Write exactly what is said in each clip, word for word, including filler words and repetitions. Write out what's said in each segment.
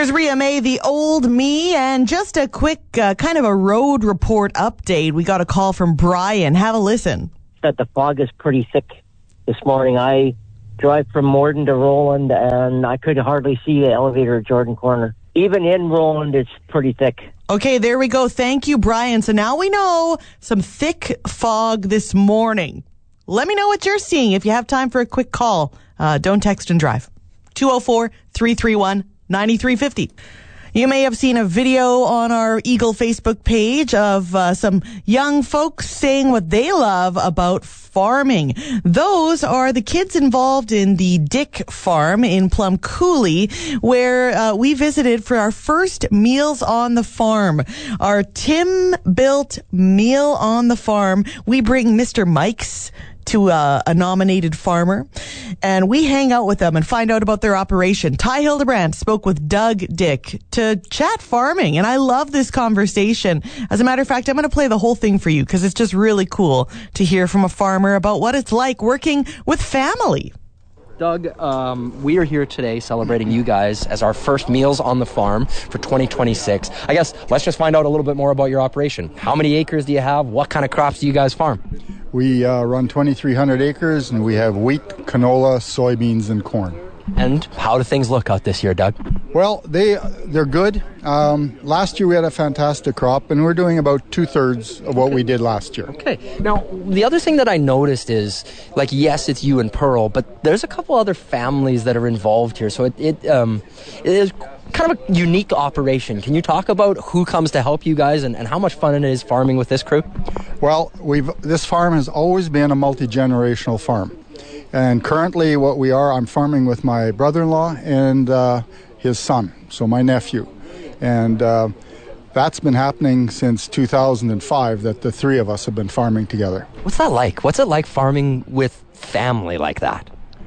Here's Rhea May, the old me, and just a quick uh, kind of a road report update. We got a call from Brian. Have a listen. That the fog is pretty thick this morning. I drive from Morden to Roland, and I could hardly see the elevator at Jordan Corner. Even in Roland, it's pretty thick. Okay, there we go. Thank you, Brian. So now we know some thick fog this morning. Let me know what you're seeing if you have time for a quick call. Uh, don't text and drive. two oh four, three three one, nine three five oh. You may have seen a video on our Eagle Facebook page of uh, some young folks saying what they love about farming. Those are the kids involved in the Dick Farm in Plum Coulee, where uh, we visited for our first Meals on the Farm. Our Tim-built Meal on the Farm. We bring Mister Mike's to uh, a nominated farmer, and we hang out with them and find out about their operation. Ty Hildebrand spoke with Doug Dick to chat farming, and I love this conversation. As a matter of fact, I'm going to play the whole thing for you because it's just really cool to hear from a farmer about what it's like working with family. Doug, um, we are here today celebrating you guys as our first Meals on the Farm for twenty twenty-six. I guess let's just find out a little bit more about your operation. How many acres do you have? What kind of crops do you guys farm? We uh, run twenty-three hundred acres, and we have wheat, canola, soybeans, and corn. And how do things look out this year, Doug? Well, they, they're good. Um, last year we had a fantastic crop, and we're doing about two-thirds of what okay. we did last year. Okay. Now, the other thing that I noticed is, like, yes, it's you and Pearl, but there's a couple other families that are involved here, so it, it, um, it is kind of a unique operation. Can you talk about who comes to help you guys and, and how much fun it is farming with this crew? Well, we've this farm has always been a multi-generational farm. And currently what we are, I'm farming with my brother-in-law and uh, his son, so my nephew. And uh, that's been happening since two thousand five, that the three of us have been farming together. What's that like? What's it like farming with family like that?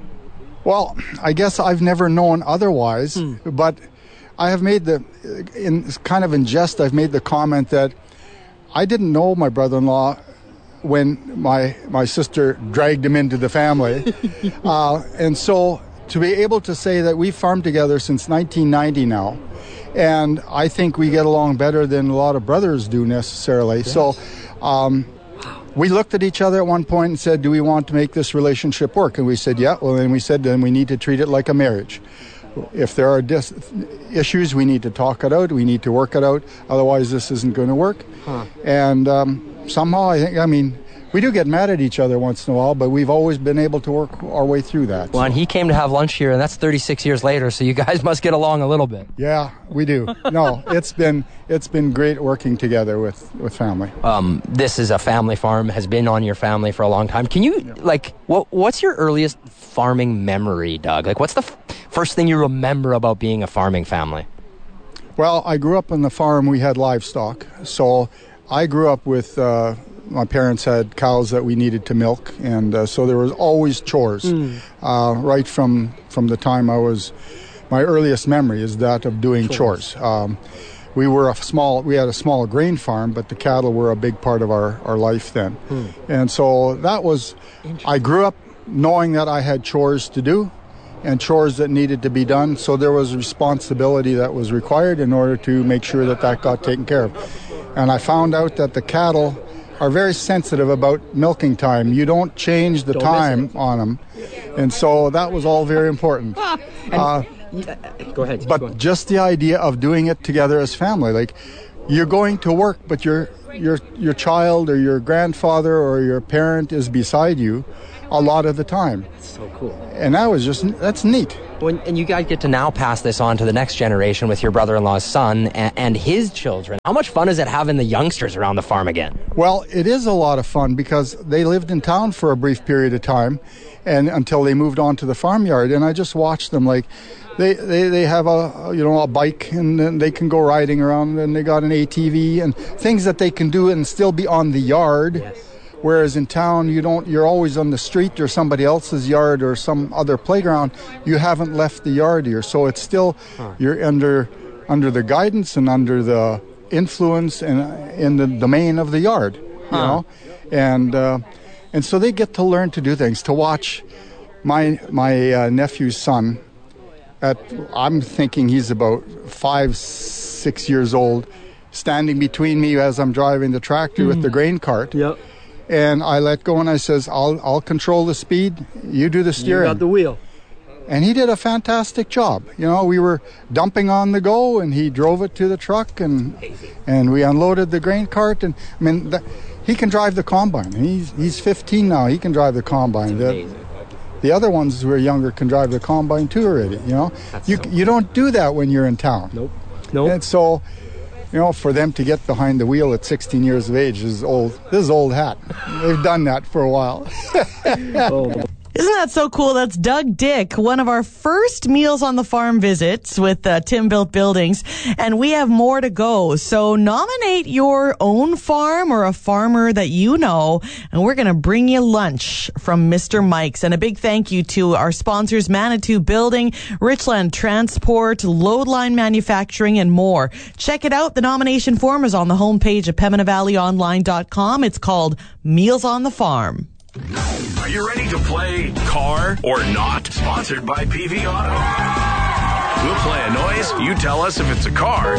Well, I guess I've never known otherwise, hmm. but I have made the, in kind of in jest, I've made the comment that I didn't know my brother-in-law when my my sister dragged him into the family. uh, and so to be able to say that we've farmed together since nineteen ninety now, and I think we get along better than a lot of brothers do necessarily. Yes. So um, we looked at each other at one point and said, do we want to make this relationship work? And we said, yeah. Well, then we said, then we need to treat it like a marriage. If there are dis- issues, we need to talk it out. We need to work it out. Otherwise, this isn't going to work. Huh. And um, somehow, I think, I mean, we do get mad at each other once in a while, but we've always been able to work our way through that. Well, so. And he came to have lunch here, and that's thirty-six years later, so you guys must get along a little bit. Yeah, we do. No, it's been it's been great working together with, with family. Um, this is a family farm, has been on your family for a long time. Can you, yeah. like, what what's your earliest farming memory, Doug? Like, what's the f- first thing you remember about being a farming family? Well, I grew up on the farm. We had livestock, so I grew up with... Uh, my parents had cows that we needed to milk, and uh, so there was always chores. Mm. Uh, right from from the time I was, my earliest memory is that of doing chores. chores. Um, we were a small, we had a small grain farm, but the cattle were a big part of our, our life then. Mm. And so that was, I grew up knowing that I had chores to do and chores that needed to be done, so there was responsibility that was required in order to make sure that that got taken care of. And I found out that the cattle are very sensitive about milking time. You don't change the don't time on them. And so that was all very important. uh, Go ahead. But go ahead. Just the idea of doing it together as family. Like, you're going to work, but your your your child or your grandfather or your parent is beside you a lot of the time. That's so cool. And that was just, that's neat. When, and you guys get to now pass this on to the next generation with your brother-in-law's son and, and his children. How much fun is it having the youngsters around the farm again? Well, it is a lot of fun because they lived in town for a brief period of time and until they moved on to the farmyard. And I just watched them, like, they, they, they have a, you know, a bike, and then they can go riding around, and they got an A T V and things that they can do and still be on the yard. Yes. Whereas in town, you don't, you're always on the street or somebody else's yard or some other playground. You haven't left the yard here. So it's still, huh. you're under under the guidance and under the influence and in the domain of the yard, you huh. know? And uh, and so they get to learn to do things, to watch my my uh, nephew's son at, I'm thinking he's about five, six years old, standing between me as I'm driving the tractor mm. with the grain cart. Yep. And I let go and I says, I'll I'll control the speed. You do the steering. You got the wheel. And he did a fantastic job. You know, we were dumping on the go, and he drove it to the truck, and and we unloaded the grain cart. And I mean, the, he can drive the combine. He's he's fifteen now. He can drive the combine. The, the other ones who are younger can drive the combine too already. You know, That's you so you don't do that when you're in town. Nope. Nope. And so, you know, for them to get behind the wheel at sixteen years of age is old. This is old hat. They've done that for a while. Oh. Isn't that so cool? That's Doug Dick, one of our first Meals on the Farm visits with uh, Tim Built Buildings. And we have more to go. So nominate your own farm or a farmer that you know, and we're going to bring you lunch from Mister Mike's. And a big thank you to our sponsors, Manitou Building, Richland Transport, Loadline Manufacturing, and more. Check it out. The nomination form is on the homepage of Pembina Valley Online dot com. It's called Meals on the Farm. Are you ready to play Car or Not? Sponsored by P V Auto. We'll play a noise. You tell us if it's a car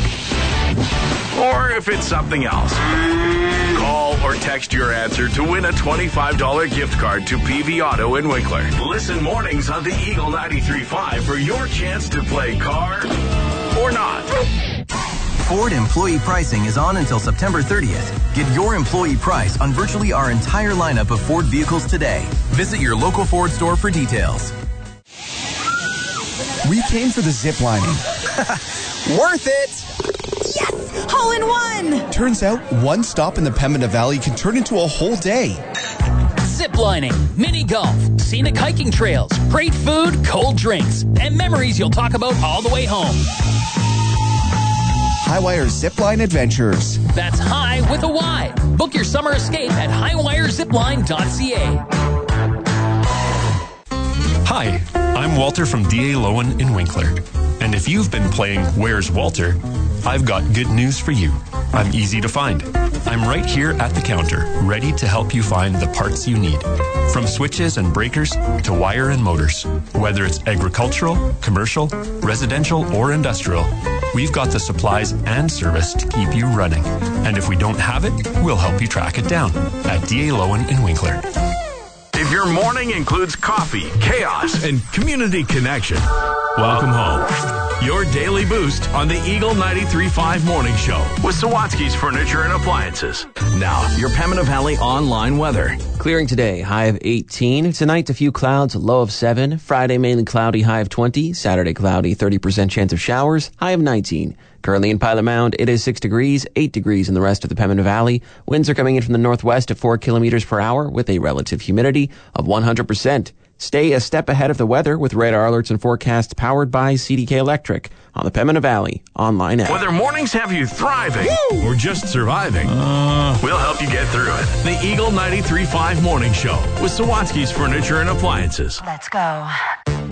or if it's something else. Call or text your answer to win a twenty-five dollars gift card to P V Auto in Winkler. Listen mornings on the Eagle ninety-three point five for your chance to play Car or Not. Ford employee pricing is on until September thirtieth. Get your employee price on virtually our entire lineup of Ford vehicles today. Visit your local Ford store for details. We came for the zip lining. Worth it! Yes! Hole in one! Turns out one stop in the Pembina Valley can turn into a whole day. Zip lining, mini golf, scenic hiking trails, great food, cold drinks, and memories you'll talk about all the way home. Highwire Zipline Adventures. That's high with a Y. Book your summer escape at highwire zipline dot c a. Hi, I'm Walter from D A Lowen in Winkler. And if you've been playing Where's Walter, I've got good news for you. I'm easy to find. I'm right here at the counter, ready to help you find the parts you need. From switches and breakers to wire and motors. Whether it's agricultural, commercial, residential, or industrial, we've got the supplies and service to keep you running. And if we don't have it, we'll help you track it down at D A Lowen in Winkler. If your morning includes coffee, chaos, and community connection, welcome home. Your daily boost on the Eagle ninety-three point five Morning Show with Sawatsky's Furniture and Appliances. Now, your Pembina Valley online weather. Clearing today, high of eighteen. Tonight, a few clouds, low of seven. Friday, mainly cloudy, high of twenty. Saturday, cloudy, thirty percent chance of showers, high of nineteen. Currently in Pilot Mound, it is six degrees, eight degrees in the rest of the Pembina Valley. Winds are coming in from the northwest at four kilometers per hour with a relative humidity of one hundred percent. Stay a step ahead of the weather with radar alerts and forecasts powered by C D K Electric on the Pembina Valley online app. Whether mornings have you thriving Woo! Or just surviving, uh, we'll help you get through it. The Eagle ninety-three point five Morning Show with Sawatsky's Furniture and Appliances. Let's go.